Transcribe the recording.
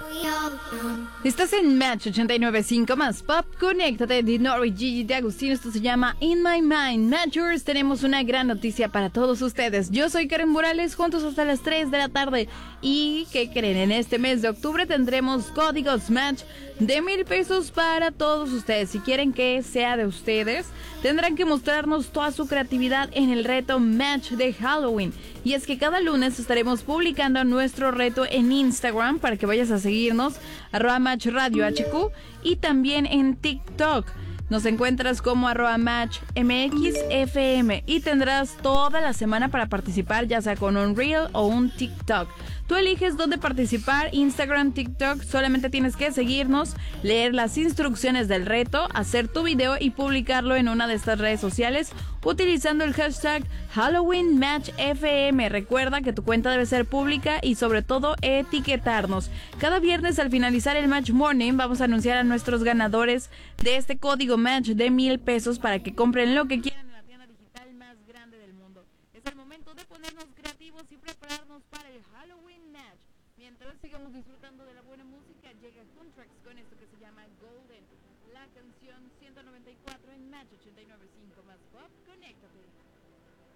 Estás en Match 89.5 más Pop. Conéctate de Norwich Gigi de Agustín. Esto se llama In My Mind. Matchers, tenemos una gran noticia para todos ustedes. Yo soy Karen Morales, juntos hasta las 3 de la tarde. ¿Y qué creen? En este mes de octubre tendremos códigos Match de 1,000 pesos para todos ustedes. Si quieren que sea de ustedes, tendrán que mostrarnos toda su creatividad en el reto Match de Halloween. Y es que cada lunes estaremos publicando nuestro reto en Instagram para que vayas a seguirnos, @MatchRadioHQ, y también en TikTok. Nos encuentras como @MatchMXFM y tendrás toda la semana para participar, ya sea con un Reel o un TikTok. Tú eliges dónde participar, Instagram, TikTok, solamente tienes que seguirnos, leer las instrucciones del reto, hacer tu video y publicarlo en una de estas redes sociales utilizando el hashtag HalloweenMatchFM. Recuerda que tu cuenta debe ser pública y sobre todo etiquetarnos. Cada viernes al finalizar el Match Morning vamos a anunciar a nuestros ganadores de este código Match de 1,000 pesos para que compren lo que quieran en la tienda digital más grande del mundo. Es el momento de ponernos creativos y prepararnos para el Halloween Match. Mientras sigamos disfrutando de la buena música, llega Contrax con esto que se llama Golden, la canción 194 en Match 89.5 más Pop. Conéctate.